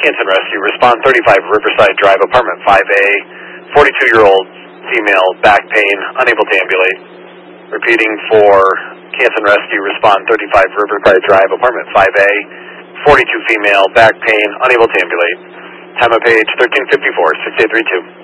Canton Rescue, respond 35 Riverside Drive, apartment 5A, 42-year-old female, back pain, unable to ambulate. Repeating for Canton Rescue, respond 35 Riverside Drive, apartment 5A, 42 female, back pain, unable to ambulate. Time of page 1354, 6832.